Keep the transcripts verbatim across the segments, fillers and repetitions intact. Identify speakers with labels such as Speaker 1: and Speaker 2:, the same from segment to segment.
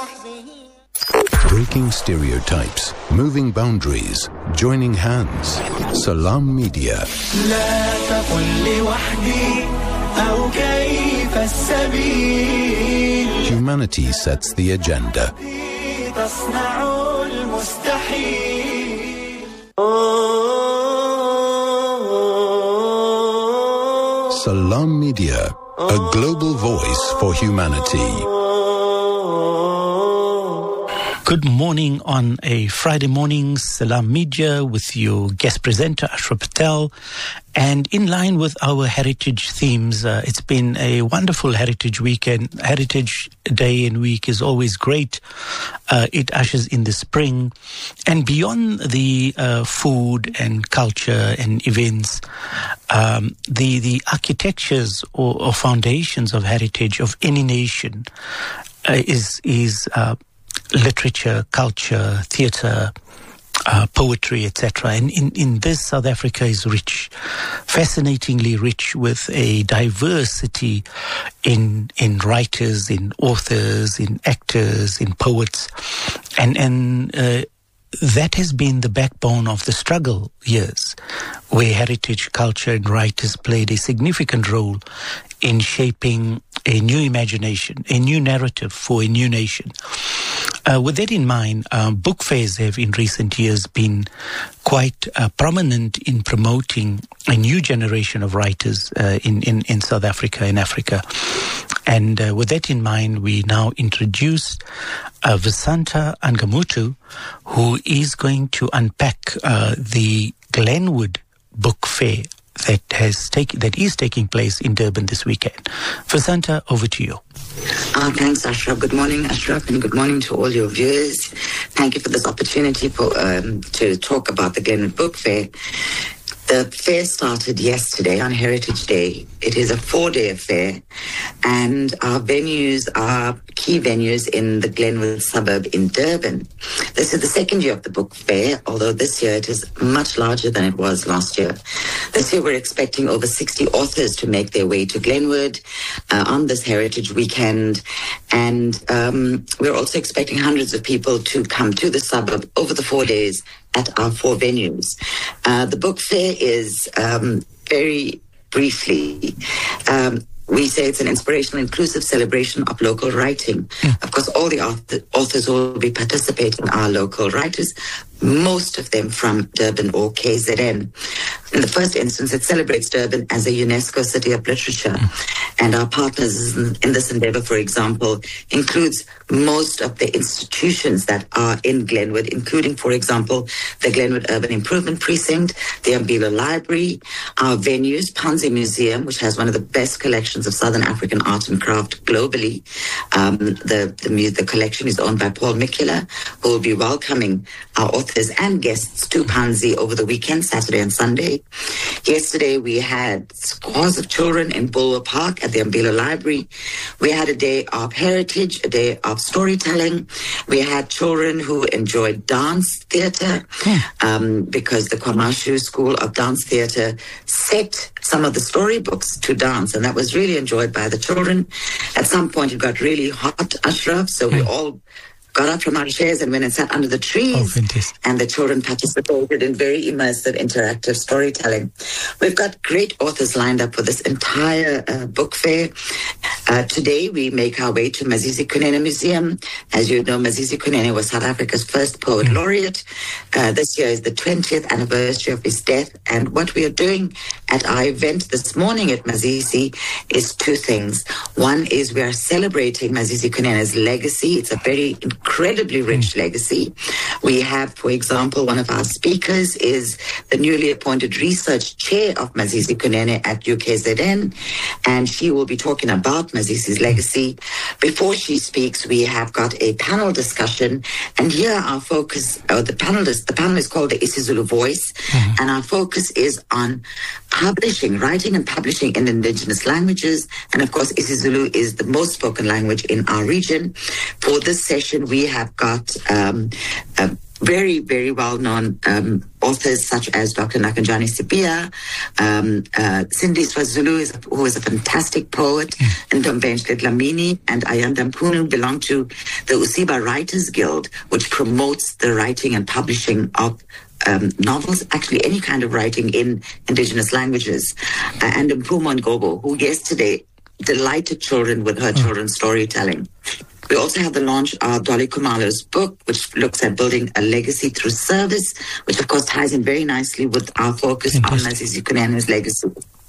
Speaker 1: Breaking stereotypes, moving boundaries, joining hands. Salam Media.
Speaker 2: لا تقل لي وحدي أو كيف السبيل.
Speaker 1: Humanity sets the agenda.
Speaker 2: تصنع المستحيل.
Speaker 1: Salam Media, a global voice for humanity.
Speaker 3: Good morning on a Friday morning, Salam Media with your guest presenter, Ashraf Patel. And in line with our heritage themes, uh, it's been a wonderful Heritage Weekend. Heritage Day and Week is always great. Uh, it ushers in the spring. And beyond the uh, food and culture and events, um, the, the architectures or, or foundations of heritage of any nation uh, is, is uh, literature, culture, theatre, uh, poetry, et cetera. And in, in this, South Africa is rich, fascinatingly rich, with a diversity in in writers, in authors, in actors, in poets, and and uh, that has been the backbone of the struggle years, where heritage, culture, and writers played a significant role in shaping a new imagination, a new narrative for a new nation. Uh, with that in mind, uh, book fairs have in recent years been quite uh, prominent in promoting a new generation of writers uh, in, in, in South Africa, in Africa. And uh, with that in mind, we now introduce uh, Vasantha Angamutu, who is going to unpack uh, the Glenwood Book Fair that has take, that is taking place in Durban this weekend. Vasantha, over to you.
Speaker 4: Uh, thanks, Ashraf. Good morning, Ashraf, and good morning to all your viewers. Thank you for this opportunity for um, to talk about the Glenwood Book Fair. The fair started yesterday on Heritage Day. It is a four-day affair, and our venues are key venues in the Glenwood suburb in Durban. This is the second year of the book fair, although this year it is much larger than it was last year. This year we're expecting over sixty authors to make their way to Glenwood uh, on this Heritage Weekend, and um, we're also expecting hundreds of people to come to the suburb over the four days at our four venues. Uh, the book fair is um, very briefly, um, we say it's an inspirational, inclusive celebration of local writing. Mm. Of course, all the author, authors will be participating are local writers, most of them from Durban or K Z N. In the first instance, it celebrates Durban as a UNESCO City of Literature. Mm. And our partners in, in this endeavor, for example, includes most of the institutions that are in Glenwood, including, for example, the Glenwood Urban Improvement Precinct, the Umbila Library, our venues, Panzi Museum, which has one of the best collections of Southern African art and craft globally. Um, the, the, the collection is owned by Paul Mikula, who will be welcoming our authors and guests to Panzi over the weekend, Saturday and Sunday. Yesterday, we had scores of children in Bulwer Park at the Umbila Library. We had a day of heritage, a day of storytelling. We had children who enjoyed dance theatre yeah. um, because the Kwamashu School of Dance Theatre set some of the storybooks to dance, and that was really enjoyed by the children. At some point, it got really hot, Ashraf, so yeah. we all got up from our chairs and went and sat under the trees.
Speaker 3: Oh, fantastic.
Speaker 4: And the children participated in very immersive, interactive storytelling. We've got great authors lined up for this entire uh, book fair. Uh, today, we make our way to Mazizi Kunene Museum. As you know, Mazizi Kunene was South Africa's first poet mm. laureate. Uh, this year is the twentieth anniversary of his death. And what we are doing at our event this morning at Mazizi is two things. One is we are celebrating Mazizi Kunene's legacy. It's a very incredibly rich mm. legacy. We have, for example, one of our speakers is the newly appointed research chair of Mazizi Kunene at U K Z N, and she will be talking about Mazizi's legacy. Before she speaks, we have got a panel discussion, and here our focus, or the panelist, the panel is called the isiZulu Voice, mm. and our focus is on publishing, writing and publishing in indigenous languages, and of course isiZulu is the most spoken language in our region. For this session, we have got um, uh, very, very well-known um, authors such as Doctor Nakanjani Sipia, um, uh, Cindy Swazulu, is, who is a fantastic poet, mm. and Ntombenhle Dlamini and Ayanda Mpunu belong to the Usiba Writers Guild, which promotes the writing and publishing of um, novels, actually any kind of writing in indigenous languages. Uh, and Mpuma Ngobo, who yesterday delighted children with her mm. children's storytelling. We also have the launch of Dolly Khumalo's book, which looks at building a legacy through service, which of course ties in very nicely with our focus on Masisi Kunene's legacy.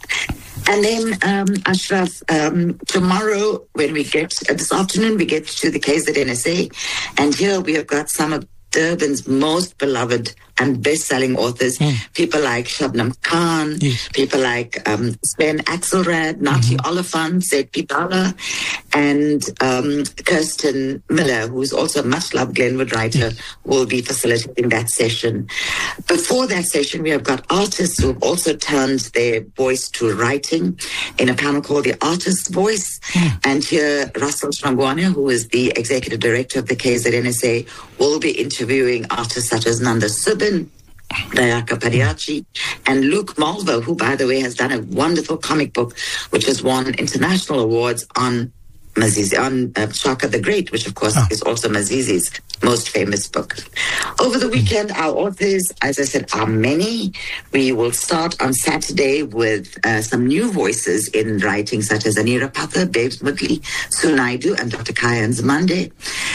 Speaker 4: And then, um, Ashraf, um, tomorrow, when we get, uh, this afternoon, we get to the K Z N S A, and here we have got some of Durban's most beloved and best-selling authors, mm. people like Shabnam Khan, yes. people like um, Sven Axelrad, Nati mm-hmm. Oliphant, Zed Pidala, and um, Kirsten Miller, who's also a much-loved Glenwood writer, yes. will be facilitating that session. Before that session, we have got artists who have also turned their voice to writing in a panel called The Artist's Voice. Mm. And here, Russell Shrangwane, who is the executive director of the K Z N S A, will be interviewing artists such as Nanda Subin, Dayaka Padiachi, and Luke Malvo, who, by the way, has done a wonderful comic book which has won international awards on Mazizi, on uh, Shaka the Great, which, of course, oh. is also Mazizi's most famous book. Over the weekend, our authors, as I said, are many. We will start on Saturday with uh, some new voices in writing, such as Anira Patha, Babes Mutli, Sunaidu, and Doctor Kaya Nzimande.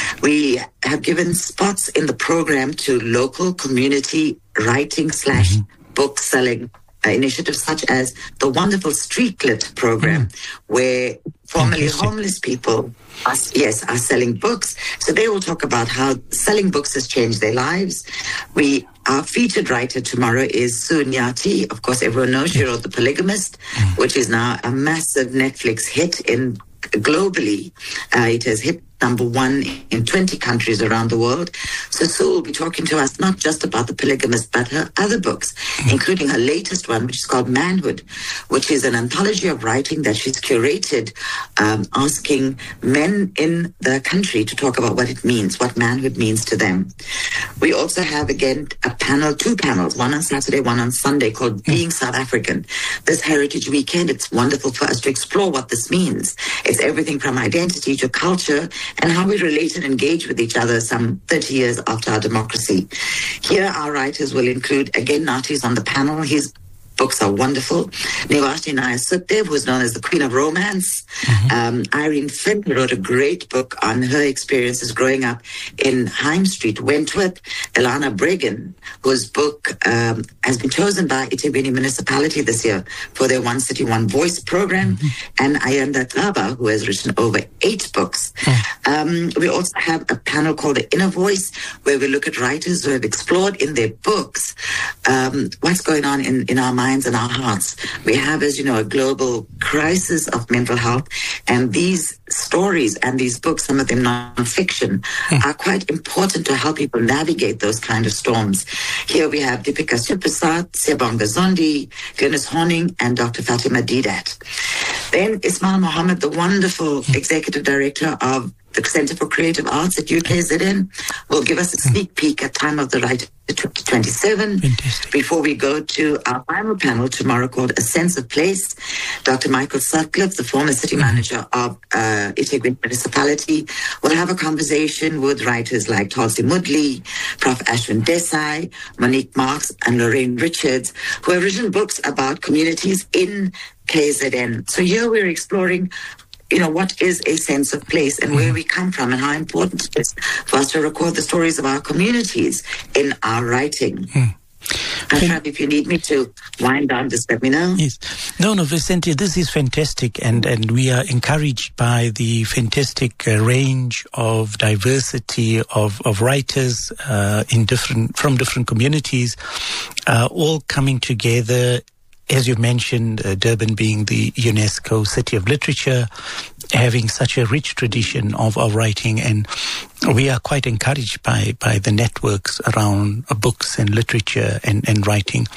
Speaker 4: We have given spots in the program to local community writing slash mm-hmm. book selling uh, initiatives, such as the wonderful Streetlit program, mm. where formerly homeless people are, yes, are selling books. So they will talk about how selling books has changed their lives. We Our featured writer tomorrow is Sue Nyati. Of course, everyone knows she wrote The Polygamist, mm. which is now a massive Netflix hit in globally. Uh, it has hit number one in twenty countries around the world. So Sue will be talking to us not just about The Polygamist, but her other books, mm. including her latest one, which is called Manhood, which is an anthology of writing that she's curated, um, asking men in the country to talk about what it means, what manhood means to them. We also have, again, a panel, two panels, one on Saturday, one on Sunday, called Being South African. This Heritage Weekend, it's wonderful for us to explore what this means. It's everything from identity to culture, and how we relate and engage with each other some thirty years after our democracy. Here, our writers will include, again, Nati's on the panel. His books are wonderful. Nivashni Naya Sukhdev, who's known as the Queen of Romance. Mm-hmm. Um, Irene Finn wrote a great book on her experiences growing up in Heim Street, Wentworth. Elana Bregan, whose book um, has been chosen by eThekwini Municipality this year for their One City, One Voice program. Mm-hmm. And Ayanda Taba, who has written over eight books. Mm-hmm. Um, we also have a panel called The Inner Voice, where we look at writers who have explored in their books um, what's going on in, in our minds and our hearts. We have, as you know, a global crisis of mental health, and these stories and these books, some of them non-fiction, mm. are quite important to help people navigate those kind of storms. Here we have Deepika Suprasad, Siyabonga Zondi, Glynis Horning, and Doctor Fatima Didat. Then Ismail Mohammed, the wonderful mm. executive director of the Center for Creative Arts at U K Z N, will give us a sneak peek at Time of the Writer twenty twenty-seven. Fantastic. Before we go to our final panel tomorrow called A Sense of Place, Doctor Michael Sutcliffe, the former city manager of uh, eThekwini Municipality, will have a conversation with writers like Tulsi Mudli, Professor Ashwin Desai, Monique Marks, and Lorraine Richards, who have written books about communities in K Z N. So here we're exploring, you know, what is a sense of place and where we come from, and how important it is for us to record the stories of our communities in our writing. Mm. Ashraf, if you need me to wind down, just let me know.
Speaker 3: Yes. No, no, Vicente, this is fantastic, and, and we are encouraged by the fantastic uh, range of diversity of, of writers uh, in different from different communities, uh, all coming together. As you mentioned, uh, Durban being the UNESCO City of Literature, having such a rich tradition of, of writing, and we are quite encouraged by, by the networks around uh, books and literature and, and writing.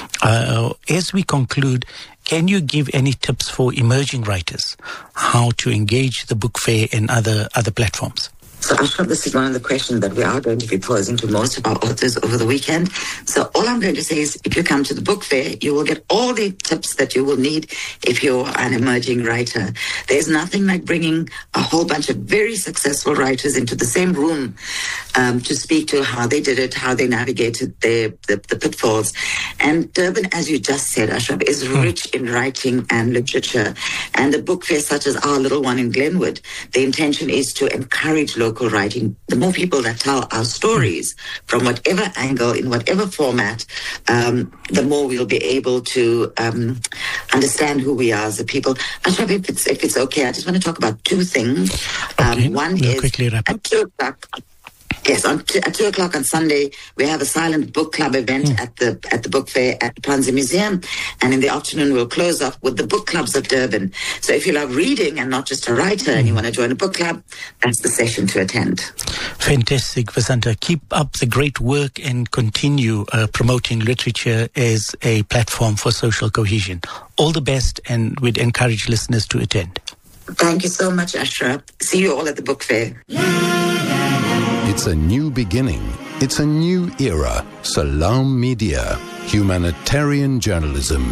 Speaker 3: Uh, as we conclude, can you give any tips for emerging writers, how to engage the book fair and other, other platforms?
Speaker 4: So, Ashraf, this is one of the questions that we are going to be posing to most of our authors over the weekend. So all I'm going to say is if you come to the book fair, you will get all the tips that you will need if you're an emerging writer. There's nothing like bringing a whole bunch of very successful writers into the same room um, to speak to how they did it, how they navigated their, the, the pitfalls. And Durban, as you just said, Ashraf, is rich in writing and literature. And a book fair such as our little one in Glenwood, the intention is to encourage local writing. The more people that tell our stories from whatever angle, in whatever format, um, the more we'll be able to um, understand who we are as a people. Ashraf, if it's, if it's okay, I just want to talk about two things.
Speaker 3: Okay.
Speaker 4: Um, one
Speaker 3: we'll
Speaker 4: is
Speaker 3: quickly wrap up.
Speaker 4: at two o'clock. Yes, on t- at two o'clock on Sunday, we have a silent book club event mm. at the at the book fair at the Panzi Museum. And in the afternoon, we'll close off with the book clubs of Durban. So if you love reading and not just a writer mm. and you want to join a book club, that's the session to attend.
Speaker 3: Fantastic, Vasantha. Keep up the great work and continue uh, promoting literature as a platform for social cohesion. All the best, and we'd encourage listeners to attend.
Speaker 4: Thank you so much, Ashraf. See you all at the book fair.
Speaker 1: It's a new beginning. It's a new era. Salam Media. Humanitarian journalism.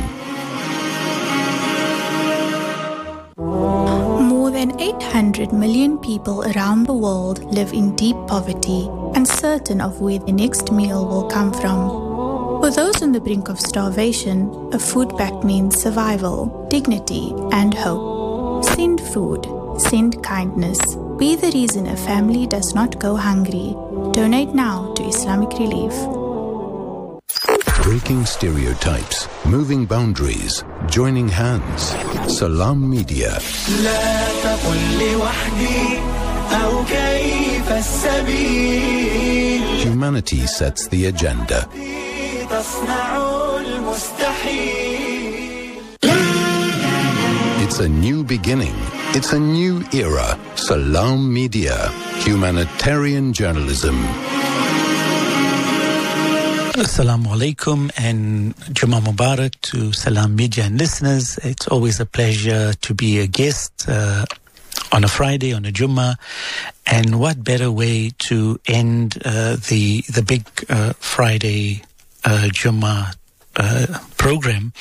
Speaker 5: More than eight hundred million people around the world live in deep poverty, uncertain of where the next meal will come from. For those on the brink of starvation, a food pact means survival, dignity, and hope. Send food. Send kindness. Be the reason a family does not go hungry. Donate now to Islamic Relief.
Speaker 1: Breaking stereotypes, moving boundaries, joining hands. Salam Media.
Speaker 2: لا تقل لوحدي أو كيف السبيل.
Speaker 1: Humanity sets the agenda.
Speaker 2: تصنع المستحيل.
Speaker 1: It's a new beginning. It's a new era. Salam Media. Humanitarian journalism.
Speaker 3: Assalamu alaikum and Jummah Mubarak to Salam Media and listeners. It's always a pleasure to be a guest uh, on a Friday, on a Jummah. And what better way to end uh, the the big uh, Friday uh, Jummah uh, program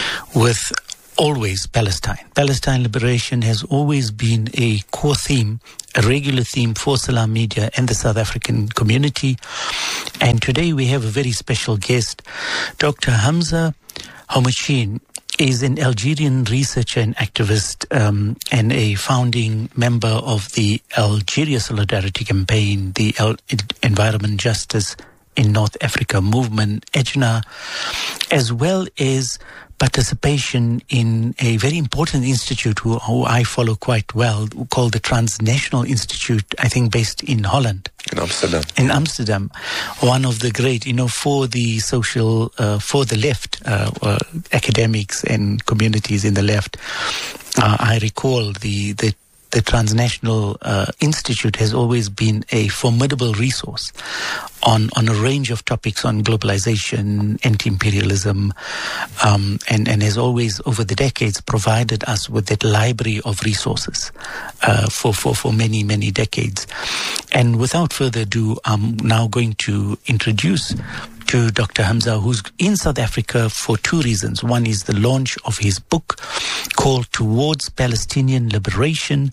Speaker 3: with always Palestine. Palestine liberation has always been a core theme, a regular theme for Salam Media and the South African community. And today we have a very special guest. Doctor Hamza Houmachine is an Algerian researcher and activist um, and a founding member of the Algeria Solidarity Campaign, the El- Environment Justice in North Africa movement, E J N A, as well as participation in a very important institute who, who I follow quite well, called the Transnational Institute, I think based in Holland.
Speaker 6: In Amsterdam.
Speaker 3: In Amsterdam. One of the great, you know, for the social, uh, for the left, uh, uh, academics and communities in the left, uh, I recall the, the The Transnational uh, Institute has always been a formidable resource on, on a range of topics on globalization, anti-imperialism, um, and, and has always, over the decades, provided us with that library of resources uh, for, for, for many, many decades. And without further ado, I'm now going to introduce to Doctor Hamza, who's in South Africa for two reasons. One is the launch of his book called Towards Palestinian Liberation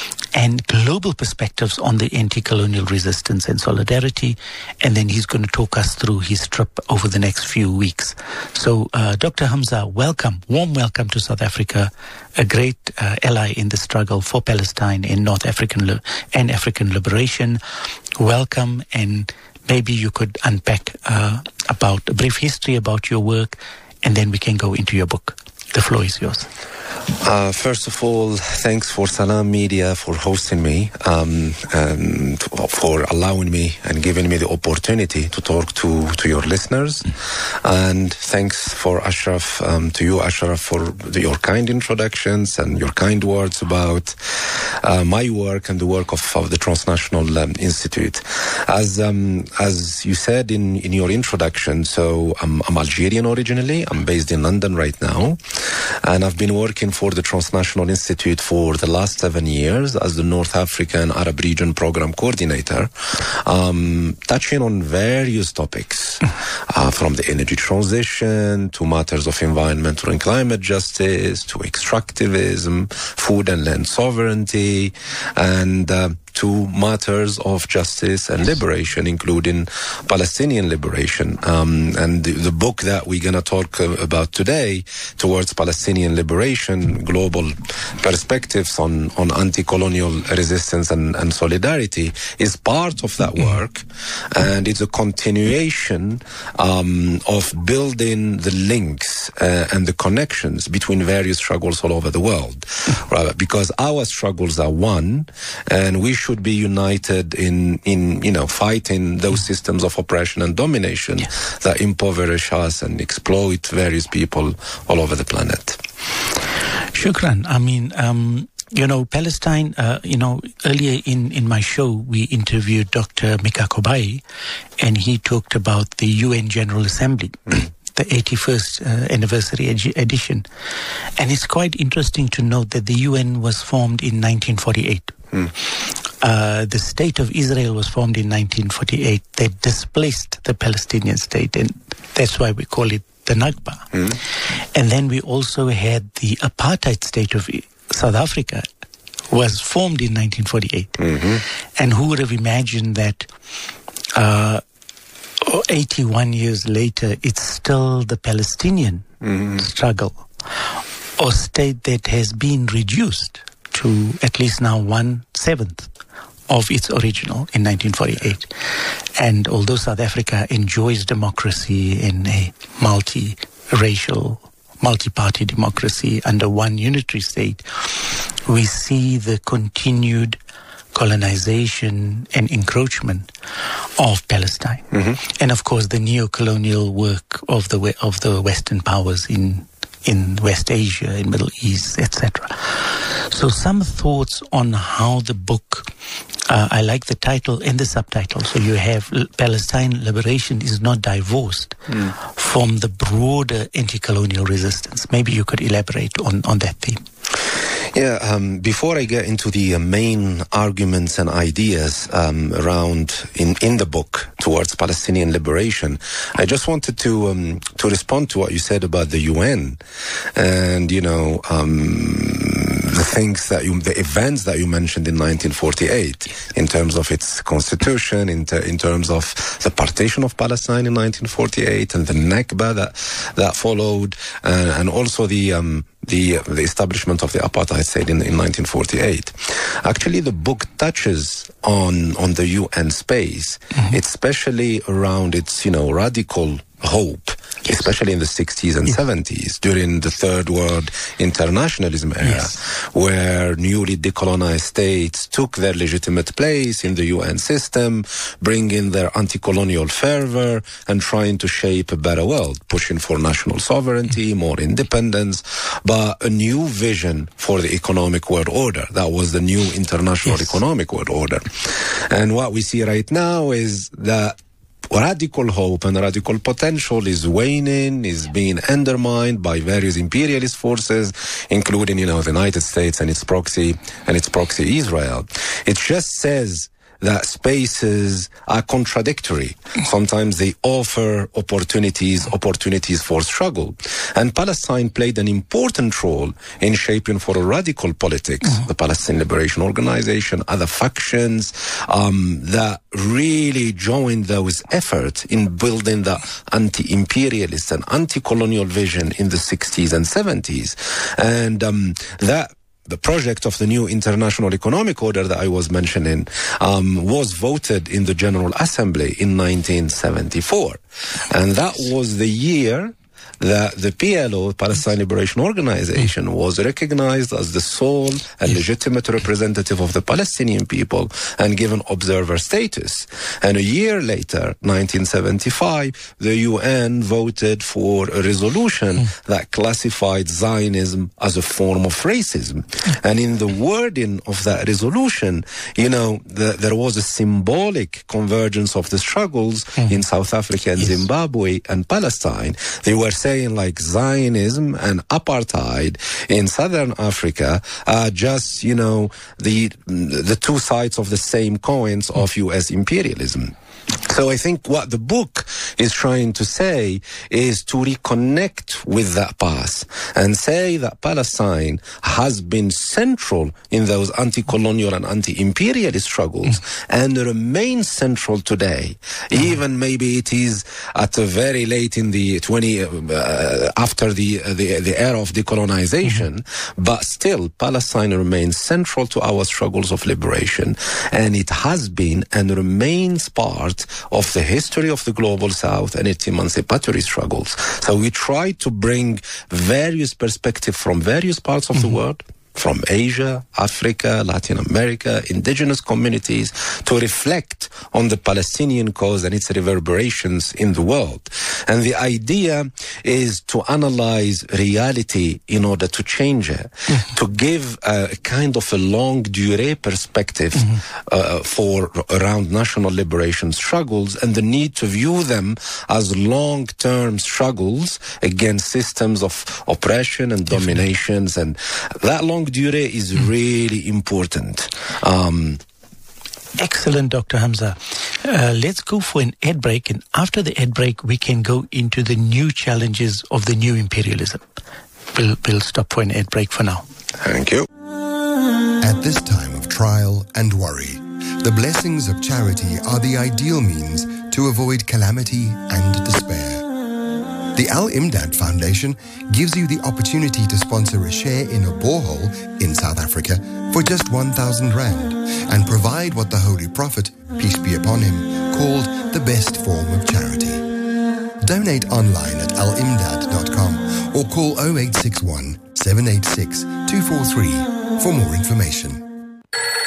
Speaker 3: and Global Perspectives on the Anti-Colonial Resistance and Solidarity. And then he's going to talk us through his trip over the next few weeks. So, uh, Doctor Hamza, welcome, warm welcome to South Africa, a great uh, ally in the struggle for Palestine and North African li- and African liberation. Welcome, and maybe you could unpack uh, about a brief history about your work, and then we can go into your book. The floor is yours.
Speaker 6: Uh, first of all, thanks for Salam Media for hosting me, um, and for allowing me and giving me the opportunity to talk to, to your listeners. Mm. And thanks for Ashraf, um, to you, Ashraf, for the, your kind introductions and your kind words about uh, my work and the work of, of the Transnational um, Institute. As um, as you said in, in your introduction, so I'm, I'm Algerian originally. I'm based in London right now, and I've been working for the Transnational Institute for the last seven years as the North African Arab Region Program Coordinator, um, touching on various topics, uh, from the energy transition to matters of environmental and climate justice to extractivism, food and land sovereignty, and uh, to matters of justice and liberation, including Palestinian liberation. Um, and the, the book that we're going to talk uh, about today, Towards Palestinian Liberation, Global Perspectives on, on Anti-Colonial Resistance and, and Solidarity, is part of that work. And it's a continuation um, of building the links uh, and the connections between various struggles all over the world. Right? Because our struggles are one, and we should be united in, in you know, fighting those systems of oppression and domination yeah. that impoverish us and exploit various people all over the planet.
Speaker 3: Shukran. I mean, um, you know, Palestine, uh, you know, earlier in, in my show, we interviewed Doctor Mika Kobai, and he talked about the U N General Assembly. Mm. The eighty-first uh, anniversary ed- edition. And it's quite interesting to note that the U N was formed in nineteen forty-eight. Mm. Uh, the State of Israel was formed in nineteen forty-eight. They displaced the Palestinian state, and that's why we call it the Nakba. Mm. And then we also had the apartheid state of South Africa, was formed in nineteen forty-eight. Mm-hmm. And who would have imagined that uh, eighty-one years later, it's still the Palestinian mm-hmm. struggle or state that has been reduced to at least now one-seventh of its original in nineteen forty-eight. And although South Africa enjoys democracy in a multi-racial, multi-party democracy under one unitary state, we see the continued colonization and encroachment of Palestine. Mm-hmm. And of course the neo-colonial work of the of the Western powers in in West Asia, in Middle East, et cetera. So some thoughts on how the book, uh, I like the title and the subtitle. So you have Palestine Liberation is not divorced mm. from the broader anti-colonial resistance. Maybe you could elaborate on, on that theme.
Speaker 6: Yeah, um, before I get into the uh, main arguments and ideas um, around in, in the book Towards Palestinian Liberation, I just wanted to um, to respond to what you said about the U N and, you know, um, the things that you, the events that you mentioned in nineteen forty-eight in terms of its constitution, in, ter- in terms of the partition of Palestine in nineteen forty-eight and the Nakba that, that followed, uh, and also the um, the the establishment of the apartheid state in, in nineteen forty-eight. Actually, the book touches on on the U N space, mm-hmm. especially around its, you know, radical hope, yes. especially in the sixties and yes. seventies, during the Third World internationalism era, yes. where newly decolonized states took their legitimate place in the U N system, bringing their anti-colonial fervor and trying to shape a better world, pushing for national sovereignty, more independence, but a new vision for the economic world order. That was the new international yes. economic world order. And what we see right now is that radical hope and radical potential is waning, is being undermined by various imperialist forces, including, you know, the United States and its proxy and its proxy Israel. It just says that spaces are contradictory. Sometimes they offer opportunities, opportunities for struggle. And Palestine played an important role in shaping for a radical politics, mm-hmm. the Palestinian Liberation Organization, other factions um, that really joined those efforts in building the anti-imperialist and anti-colonial vision in the sixties and seventies. And um, that the project of the new international economic order that I was mentioning um, was voted in the General Assembly in nineteen seventy-four. And that was the year that the P L O, Palestine Liberation Organization, was recognized as the sole and legitimate representative of the Palestinian people and given observer status. And a year later, nineteen seventy-five, the U N voted for a resolution that classified Zionism as a form of racism. And in the wording of that resolution, you know, the, there was a symbolic convergence of the struggles in South Africa and yes. Zimbabwe and Palestine. They were were saying like Zionism and apartheid in Southern Africa are just, you know, the the two sides of the same coins of U S imperialism. So I think what the book is trying to say is to reconnect with that past and say that Palestine has been central in those anti-colonial and anti-imperialist struggles mm. and remains central today. Mm. Even maybe it is at a very late in the twenty uh, after the, uh, the the era of decolonization, mm. but still Palestine remains central to our struggles of liberation, and it has been and remains part of the history of the global South and its emancipatory struggles. So we try to bring various perspectives from various parts of mm-hmm. the world, from Asia, Africa, Latin America, indigenous communities, to reflect on the Palestinian cause and its reverberations in the world. And the idea is to analyze reality in order to change it, mm-hmm. to give a kind of a longue durée perspective mm-hmm. uh, for around national liberation struggles, and the need to view them as long-term struggles against systems of oppression and Definitely. dominations. And that long durée is really important. Um,
Speaker 3: Excellent, Doctor Hamza. Uh, let's go for an ad break, and after the ad break, we can go into the new challenges of the new imperialism. We'll, we'll stop for an ad break for now.
Speaker 6: Thank you.
Speaker 7: At this time of trial and worry, the blessings of charity are the ideal means to avoid calamity and despair. The Al-Imdad Foundation gives you the opportunity to sponsor a share in a borehole in South Africa for just one thousand rand and provide what the Holy Prophet, peace be upon him, called the best form of charity. Donate online at al imdad dot com or call oh eight six one, seven eight six, two four three for more information.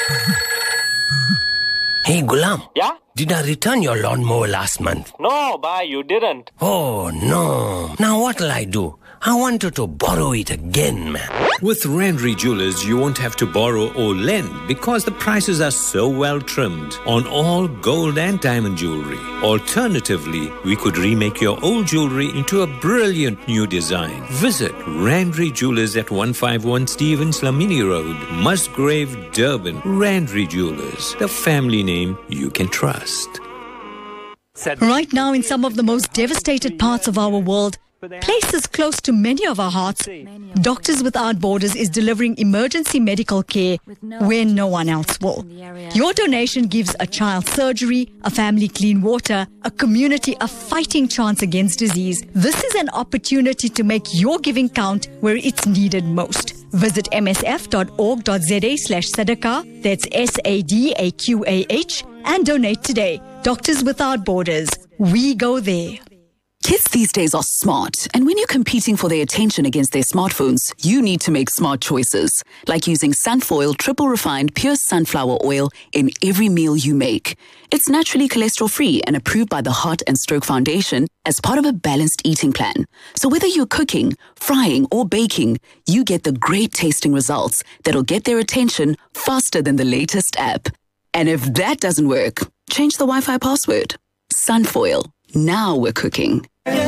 Speaker 8: Hey, Gulam.
Speaker 9: Yeah?
Speaker 8: Did I return your lawnmower last month?
Speaker 9: No, bhai, you didn't.
Speaker 8: Oh, no. Now what'll I do? I wanted to borrow it again, man.
Speaker 10: With Randry Jewelers, you won't have to borrow or lend because the prices are so well trimmed on all gold and diamond jewelry. Alternatively, we could remake your old jewelry into a brilliant new design. Visit Randry Jewelers at one fifty-one Stevens Lamini Road, Musgrave, Durban. Randry Jewelers, the family name you can trust.
Speaker 11: Right now, in some of the most devastated parts of our world, places close to many of our hearts, Doctors Without Borders is delivering emergency medical care where no one else will. Your donation gives a child surgery, a family clean water, a community a fighting chance against disease. This is an opportunity to make your giving count where it's needed most. Visit m s f dot org dot z a slash sadaqah, that's S A D A Q A H, and donate today. Doctors Without Borders. We go there.
Speaker 12: Kids these days are smart, and when you're competing for their attention against their smartphones, you need to make smart choices, like using Sunfoil triple refined pure sunflower oil in every meal you make. It's naturally cholesterol-free and approved by the Heart and Stroke Foundation as part of a balanced eating plan. So whether you're cooking, frying, or baking, you get the great tasting results that'll get their attention faster than the latest app. And if that doesn't work, change the Wi-Fi password. Sunfoil. Now we're cooking.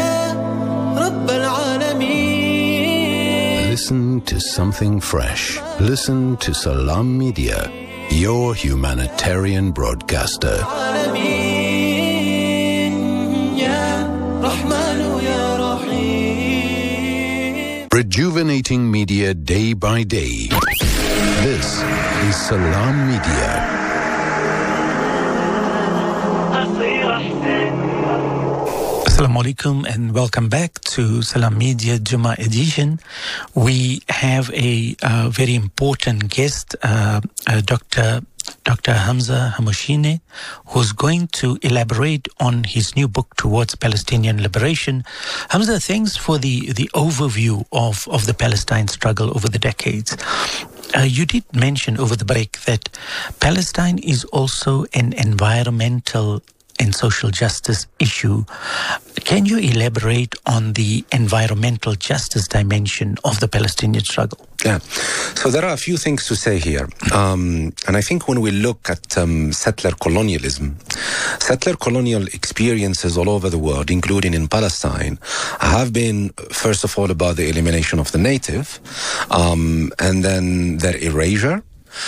Speaker 1: Listen to something fresh. Listen to Salam Media, your humanitarian broadcaster. Rejuvenating media day by day. This is Salam Media.
Speaker 3: Assalamu alaikum and welcome back to Salam Media Jummah edition. We have a uh, very important guest, uh, uh, Doctor Doctor Hamza Hamouchene, who's going to elaborate on his new book, Towards Palestinian Liberation. Hamza, thanks for the, the overview of, of the Palestine struggle over the decades. Uh, you did mention over the break that Palestine is also an environmental and social justice issue. Can you elaborate on the environmental justice dimension of the Palestinian struggle?
Speaker 6: Yeah, so there are a few things to say here. Um, and I think when we look at um, settler colonialism, settler colonial experiences all over the world, including in Palestine, have been, first of all, about the elimination of the native, um, and then their erasure.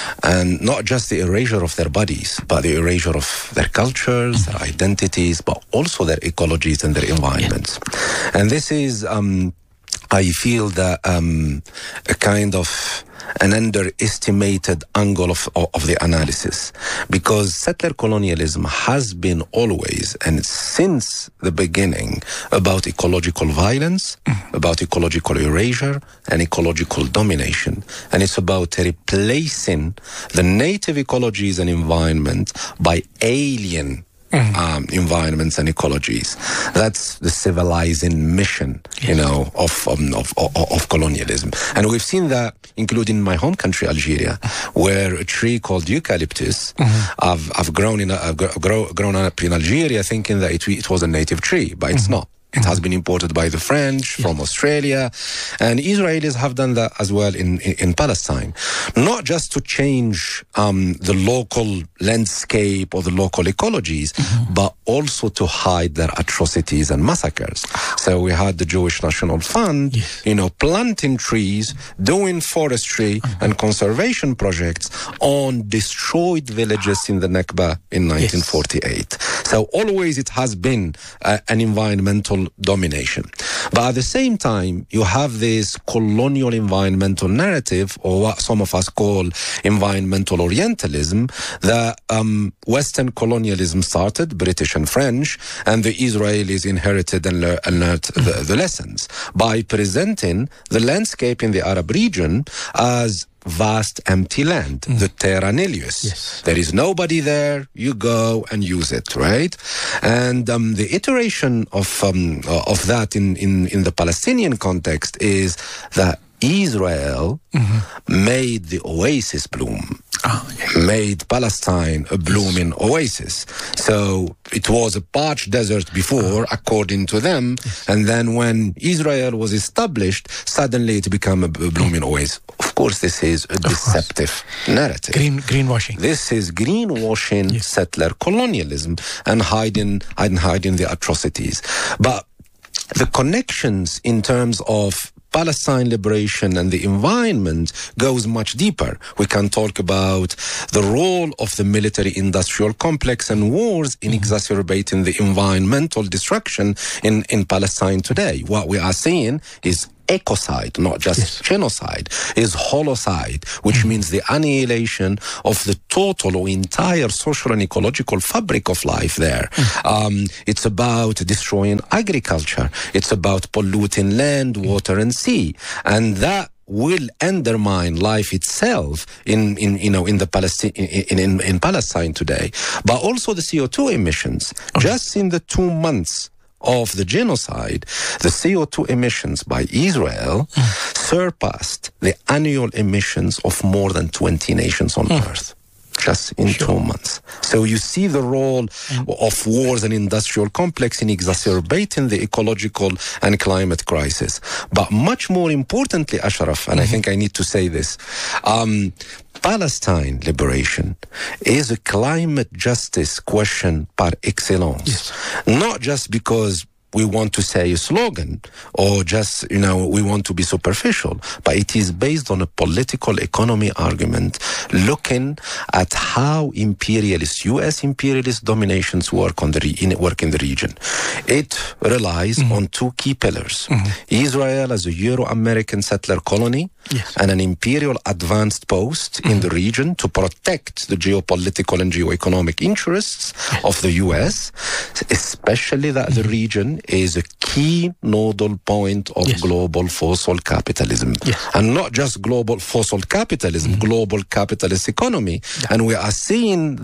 Speaker 6: And not just the erasure of their bodies, but the erasure of their cultures, their identities, but also their ecologies and their environments. Yeah. And this is, um, I feel that um, a kind of an underestimated angle of, of the analysis, because settler colonialism has been always and since the beginning about ecological violence, mm. about ecological erasure and ecological domination. And it's about replacing the native ecologies and environment by alien Mm. Um, environments and ecologies. That's the civilizing mission, yes. you know, of, um, of, of of colonialism. And we've seen that, including my home country, Algeria, where a tree called eucalyptus, mm-hmm. I've I've grown in I've grow, grown up in Algeria, thinking that it it was a native tree, but it's mm-hmm. not. It has been imported by the French from Australia, and Israelis have done that as well in, in, in Palestine. Not just to change um, the local landscape or the local ecologies, mm-hmm. but also to hide their atrocities and massacres. So we had the Jewish National Fund, yes. you know, planting trees, doing forestry mm-hmm. and conservation projects on destroyed villages in the Nakba in nineteen forty-eight. Yes. So always it has been uh, an environmental domination. But at the same time, you have this colonial environmental narrative, or what some of us call environmental Orientalism, that um, Western colonialism started, British and French, and the Israelis inherited and, lear- and learned the, the lessons by presenting the landscape in the Arab region as vast empty land, mm. the terra nullius. Yes. There is nobody there, you go and use it, right? And um, the iteration of um, of that in, in, in the Palestinian context is that Israel mm-hmm. made the oasis bloom. Oh, yeah. Made Palestine a blooming yes. oasis. So it was a parched desert before, oh. according to them, yes. and then when Israel was established, suddenly it became a blooming oasis. Of course, this is a deceptive narrative.
Speaker 3: Green greenwashing.
Speaker 6: This is greenwashing yes. settler colonialism and hiding and hiding the atrocities. But the connections in terms of Palestine liberation and the environment goes much deeper. We can talk about the role of the military-industrial complex and wars in mm-hmm. exacerbating the environmental destruction in, in Palestine today. What we are seeing is ecocide, not just yes. genocide, is holocide, which mm-hmm. means the annihilation of the total or entire social and ecological fabric of life there. Mm-hmm. Um, it's about destroying agriculture. It's about polluting land, water, and sea. And that will undermine life itself in, in you know in the Palestine in, in, in Palestine today. But also the C O two emissions. Okay. Just in the two months of the genocide, the C O two emissions by Israel mm. surpassed the annual emissions of more than twenty nations on mm. earth. Just in sure. two months. So you see the role mm. of wars and industrial complex in exacerbating the ecological and climate crisis. But much more importantly, Ashraf, and mm-hmm. I think I need to say this, um, Palestine liberation is a climate justice question par excellence. Yes. Not just because we want to say a slogan or just, you know, we want to be superficial, but it is based on a political economy argument looking at how imperialist, U S imperialist dominations work on the re- in, work in the region. It relies mm-hmm. on two key pillars. Mm-hmm. Israel as a Euro-American settler colony yes. and an imperial advanced post mm-hmm. in the region to protect the geopolitical and geoeconomic interests yes. of the U S, especially that mm-hmm. the region is a key nodal point of yes. global fossil capitalism. Yes. And not just global fossil capitalism, mm-hmm. global capitalist economy. Yeah. And we are seeing that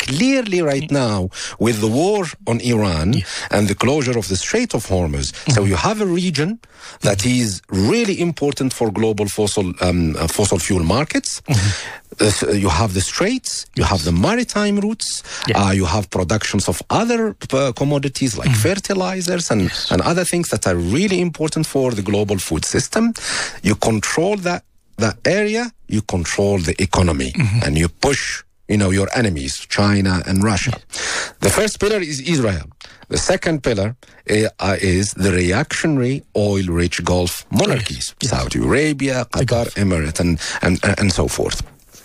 Speaker 6: clearly right now with the war on Iran yeah. and the closure of the Strait of Hormuz. Mm-hmm. So you have a region that mm-hmm. is really important for global fossil um, uh, fossil fuel markets. Mm-hmm. Uh, you have the straits, you yes. have the maritime routes, yeah. uh, you have productions of other uh, commodities like mm-hmm. fertilizers and, yes. and other things that are really important for the global food system. You control that, that area, you control the economy, mm-hmm. and you push, you know, your enemies, China and Russia. Yeah. The first pillar is Israel. The second pillar uh, is the reactionary oil-rich Gulf monarchies, yes. Yes. Saudi Arabia, Qatar, Emirates, and, and, and so forth.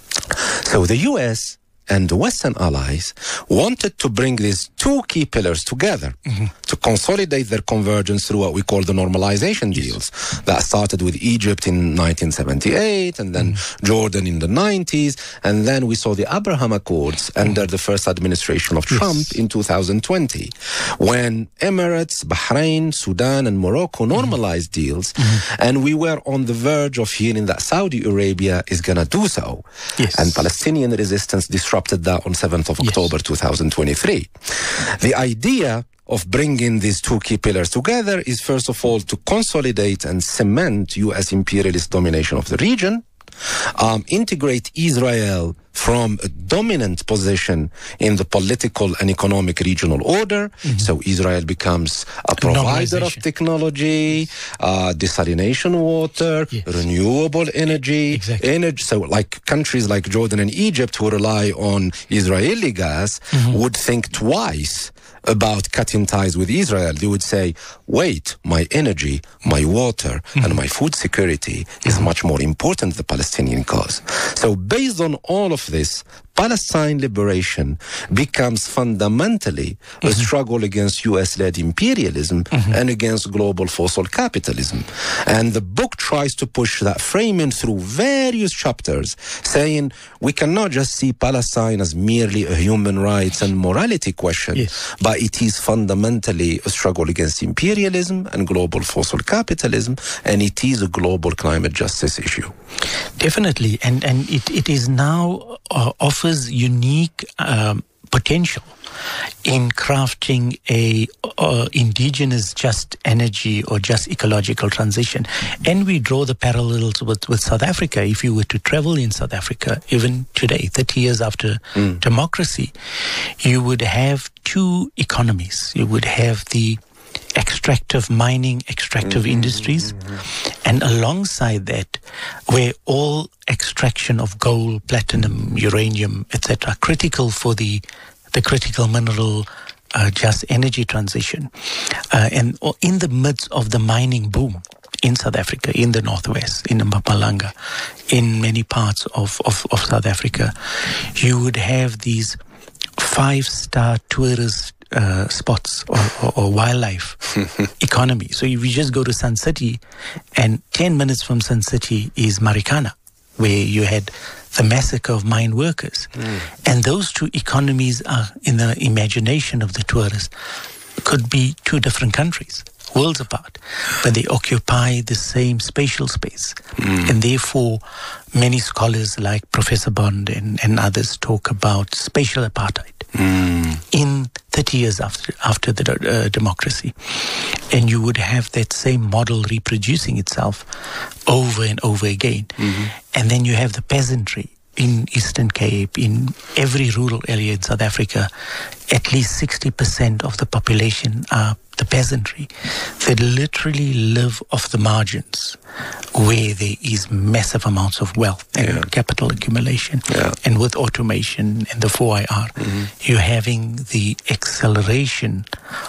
Speaker 6: So the U S and the Western allies wanted to bring these two key pillars together mm-hmm. to consolidate their convergence through what we call the normalization deals that started with Egypt in nineteen seventy-eight and then mm-hmm. Jordan in the nineties, and then we saw the Abraham Accords mm-hmm. under the first administration of Trump yes. in two thousand twenty, when Emirates, Bahrain, Sudan and Morocco normalized mm-hmm. deals, mm-hmm. and we were on the verge of hearing that Saudi Arabia is going to do so. Yes. And Palestinian resistance disrupted that on seventh of October yes. two thousand twenty-three. The idea of bringing these two key pillars together is, first of all, to consolidate and cement U S imperialist domination of the region, um, integrate Israel from a dominant position in the political and economic regional order. Mm-hmm. So Israel becomes a provider of technology, uh, desalination water, yes. renewable energy, exactly. energy. So like countries like Jordan and Egypt who rely on Israeli gas mm-hmm. would think twice about cutting ties with Israel. They would say, wait, my energy, my water, mm-hmm. and my food security is mm-hmm. much more important than the Palestinian cause. So based on all of this, Palestine liberation becomes fundamentally mm-hmm. a struggle against U S-led imperialism mm-hmm. and against global fossil capitalism. And the book tries to push that framing through various chapters, saying we cannot just see Palestine as merely a human rights and morality question, yes. but it is fundamentally a struggle against imperialism and global fossil capitalism, and it is a global climate justice issue.
Speaker 3: Definitely, and, and it, it is now uh, offers unique um, potential in crafting a uh, indigenous just energy or just ecological transition. And we draw the parallels with, with South Africa. If you were to travel in South Africa, even today, thirty years after mm. democracy, you would have two economies. You would have the extractive mining, extractive mm-hmm, industries, mm-hmm. and alongside that, where all extraction of gold, platinum, uranium, et cetera, critical for the the critical mineral uh, just energy transition, uh, and in the midst of the mining boom in South Africa, in the Northwest, in Mpumalanga, in many parts of, of, of South Africa, you would have these five-star tourist Uh, spots or, or, or wildlife economy. So if you just go to Sun City, and ten minutes from Sun City is Marikana, where you had the massacre of mine workers. Mm. And those two economies are in the imagination of the tourist, could be two different countries, worlds apart, but they occupy the same spatial space. Mm. And therefore, many scholars like Professor Bond and, and others talk about spatial apartheid. Mm. In thirty years after after the uh, democracy, and you would have that same model reproducing itself over and over again. Mm-hmm. And then you have the peasantry in Eastern Cape, in every rural area in South Africa. At least sixty percent of the population are the peasantry that literally live off the margins, where there is massive amounts of wealth and yeah. capital accumulation. Yeah. And with automation and the four I R, mm-hmm. you're having the acceleration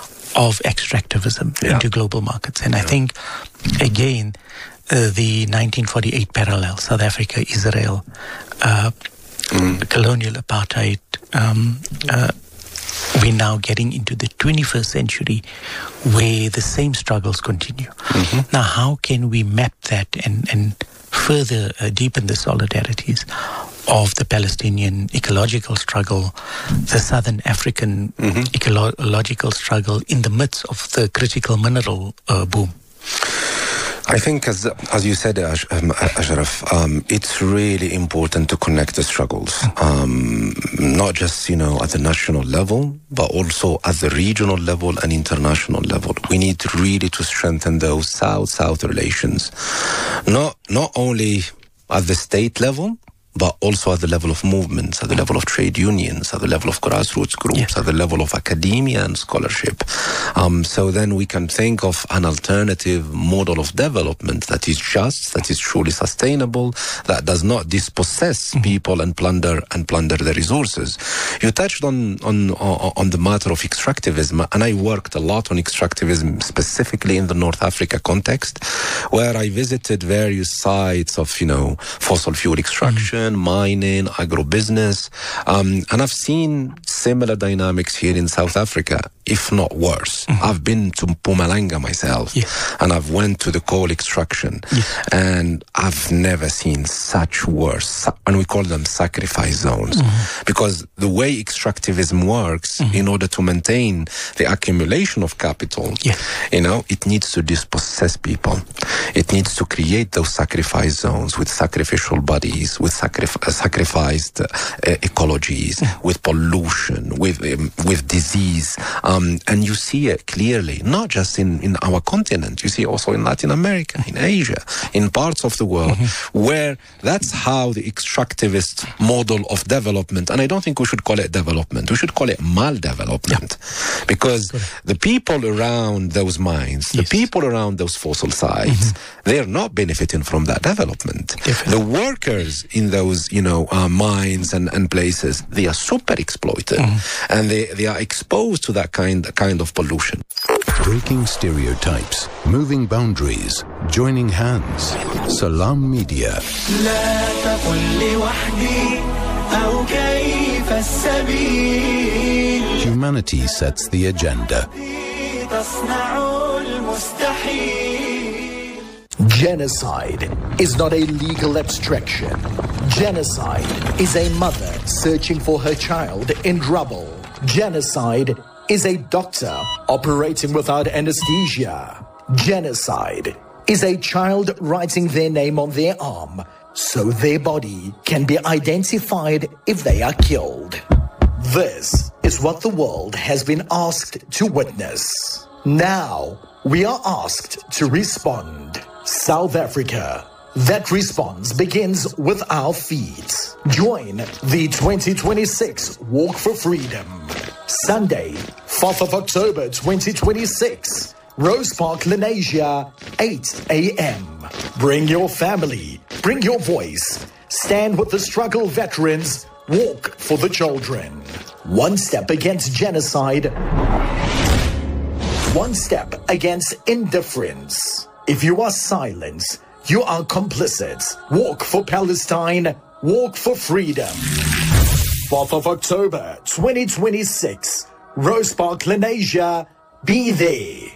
Speaker 3: of extractivism yeah. into global markets. And yeah. I think, again, uh, the nineteen forty-eight parallel, South Africa, Israel, uh, mm. colonial apartheid, um, uh, we're now getting into the twenty-first century where the same struggles continue. Mm-hmm. Now, how can we map that and, and further uh, deepen the solidarities of the Palestinian ecological struggle, the Southern African mm-hmm. ecological struggle in the midst of the critical mineral uh, boom?
Speaker 6: I think, as as you said, Ash, um, Ashraf, um, it's really important to connect the struggles, um, not just, you know, at the national level, but also at the regional level and international level. We need really to strengthen those South-South relations, not not only at the state level, but also at the level of movements, at the level of trade unions, at the level of grassroots groups, yeah. at the level of academia and scholarship. Um, so then we can think of an alternative model of development that is just, that is truly sustainable, that does not dispossess mm-hmm. people and plunder and plunder the resources. You touched on, on, on the matter of extractivism, and I worked a lot on extractivism specifically in the North Africa context, where I visited various sites of, you know, fossil fuel extraction, mm-hmm. mining, agribusiness, um, and I've seen similar dynamics here in South Africa, if not worse. Mm-hmm. I've been to Mpumalanga myself, yeah. and I've went to the coal extraction, yeah. and I've never seen such worse, and we call them sacrifice zones, mm-hmm. because the way extractivism works, mm-hmm. in order to maintain the accumulation of capital, yeah. you know, it needs to dispossess people. It needs to create those sacrifice zones with sacrificial bodies, with sacrifice sacrificed uh, ecologies, with pollution, with um, with disease, um, and you see it clearly, not just in, in our continent, you see also in Latin America, in Asia, in parts of the world, mm-hmm. where that's how the extractivist model of development, and I don't think we should call it development, we should call it maldevelopment, yeah. because the people around those mines, yes. the people around those fossil sites, mm-hmm. they're not benefiting from that development. Definitely. The workers in those, you know, uh, mines and, and places, they are super exploited, mm-hmm. and they, they are exposed to that kind kind of pollution.
Speaker 1: Breaking stereotypes, moving boundaries, joining hands. Salam Media. Humanity sets the agenda.
Speaker 9: Genocide is not a legal abstraction. Genocide is a mother searching for her child in rubble. Genocide is a doctor operating without anesthesia. Genocide is a child writing their name on their arm so their body can be identified if they are killed. This is what the world has been asked to witness. Now we are asked to respond. South Africa. That response begins with our feet. Join the twenty twenty-six Walk for Freedom. Sunday, fourth of October twenty twenty-six. Rose Park, Lenasia, eight a.m. Bring your family. Bring your voice. Stand with the struggle veterans. Walk for the children. One step against genocide. One step against indifference. If you are silent, you are complicit. Walk for Palestine. Walk for freedom. fourth of October twenty twenty-six. Rose Park, Lenasia. Be there.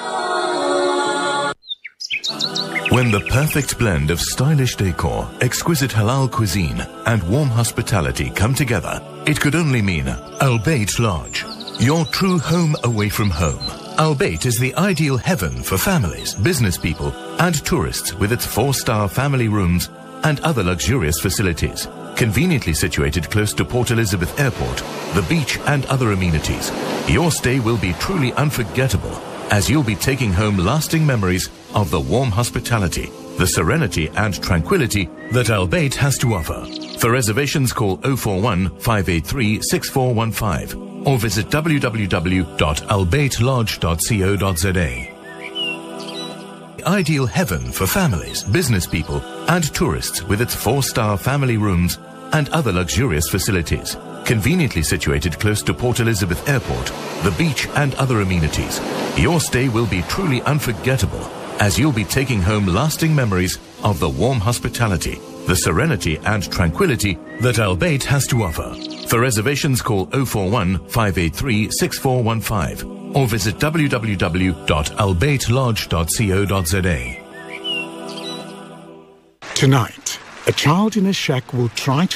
Speaker 13: When the perfect blend of stylish decor, exquisite halal cuisine, and warm hospitality come together, it could only mean Al Bayt Lodge, your true home away from home. Al Bayt is the ideal heaven for families, business people, and tourists with its four-star family rooms and other luxurious facilities. Conveniently situated close to Port Elizabeth Airport, the beach, and other amenities, your stay will be truly unforgettable, as you'll be taking home lasting memories of the warm hospitality, the serenity and tranquility that Al Bayt has to offer. For reservations, call oh four one, five eight three, six four one five or visit w w w dot al bayt lodge dot co dot z a. Ideal heaven for families, business people, and tourists with its four-star family rooms and other luxurious facilities. Conveniently situated close to Port Elizabeth Airport, the beach, and other amenities, your stay will be truly unforgettable, as you'll be taking home lasting memories of the warm hospitality, the serenity and tranquility that Al Bayt has to offer. For reservations, call oh four one, five eight three, six four one five or visit w w w dot al bayt lodge dot co dot z a.
Speaker 14: Tonight, a child in a shack will try to